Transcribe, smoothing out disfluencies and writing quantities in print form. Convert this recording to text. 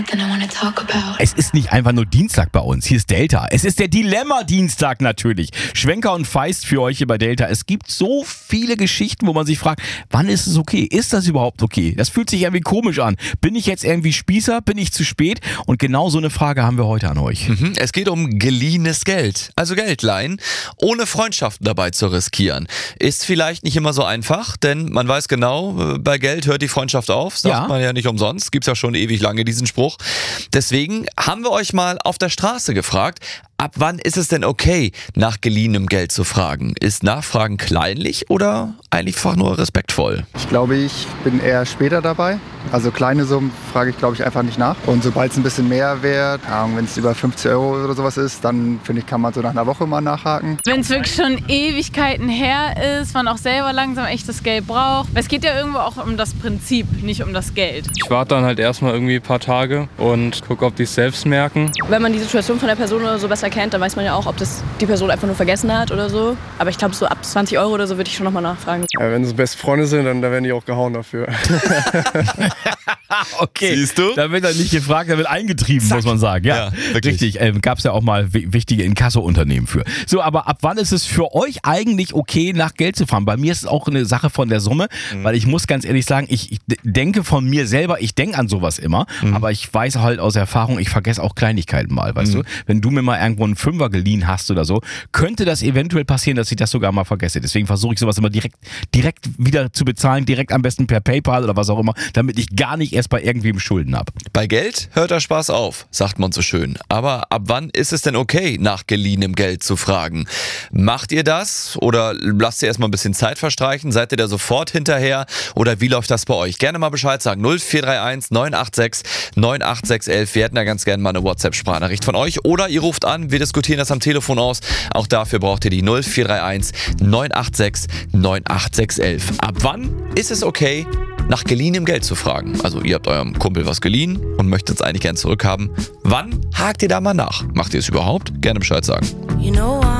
Es ist nicht einfach nur Dienstag bei uns, hier ist Delta. Es ist der Dilemma-Dienstag natürlich. Schwenker und Feist für euch hier bei Delta. Es gibt so viele Geschichten, wo man sich fragt, wann ist es okay? Ist das überhaupt okay? Das fühlt sich irgendwie komisch an. Bin ich jetzt irgendwie Spießer? Bin ich zu spät? Und genau so eine Frage haben wir heute an euch. Es geht um geliehenes Geld. Also Geld leihen, ohne Freundschaften dabei zu riskieren. Ist vielleicht nicht immer so einfach, denn man weiß genau, bei Geld hört die Freundschaft auf. Sagt man ja nicht umsonst. Gibt's ja schon ewig lange diesen Spruch. Deswegen haben wir euch mal auf der Straße gefragt, ab wann ist es denn okay, nach geliehenem Geld zu fragen? Ist Nachfragen kleinlich oder einfach nur respektvoll? Ich glaube, ich bin eher später dabei. Also kleine Summen frage ich, glaube ich, einfach nicht nach. Und sobald es ein bisschen mehr wird, wenn es über 50 Euro oder sowas ist, dann finde ich, kann man so nach einer Woche mal nachhaken. Wenn es wirklich schon Ewigkeiten her ist, man auch selber langsam echtes Geld braucht. Es geht ja irgendwo auch um das Prinzip, nicht um das Geld. Ich warte dann halt erstmal irgendwie ein paar Tage und gucke, ob die es selbst merken. Wenn man die Situation von der Person oder so besser kennt, dann weiß man ja auch, ob das die Person einfach nur vergessen hat oder so. Aber ich glaube, so ab 20 Euro oder so würde ich schon nochmal nachfragen. Ja, wenn es beste Freunde sind, dann werden die auch gehauen dafür. Okay, siehst du? Da wird dann nicht gefragt, da wird eingetrieben, muss man sagen. Ja, wirklich. Richtig. Gab es ja auch mal wichtige Inkasso-Unternehmen für. So, aber ab wann ist es für euch eigentlich okay, nach Geld zu fahren? Bei mir ist es auch eine Sache von der Summe, weil ich muss ganz ehrlich sagen, ich denke von mir selber, ich denke an sowas immer, aber ich weiß halt aus Erfahrung, ich vergesse auch Kleinigkeiten mal, weißt du? Wenn du mir mal irgendwo einen Fünfer geliehen hast oder so, könnte das eventuell passieren, dass ich das sogar mal vergesse. Deswegen versuche ich sowas immer direkt wieder zu bezahlen, direkt am besten per PayPal oder was auch immer, damit ich gar nicht erst bei irgendwem Schulden habe. Bei Geld hört der Spaß auf, sagt man so schön. Aber ab wann ist es denn okay, nach geliehenem Geld zu fragen? Macht ihr das oder lasst ihr erstmal ein bisschen Zeit verstreichen? Seid ihr da sofort hinterher oder wie läuft das bei euch? Gerne mal Bescheid sagen. 0431 986 98611. Wir hätten da ganz gerne mal eine WhatsApp-Sprachnachricht von euch oder ihr ruft an, wir diskutieren das am Telefon aus. Auch dafür braucht ihr die 0431 986 98611. Ab wann ist es okay, nach geliehenem Geld zu fragen? Also ihr habt eurem Kumpel was geliehen und möchtet es eigentlich gern zurückhaben. Wann hakt ihr da mal nach? Macht ihr es überhaupt? Gerne Bescheid sagen.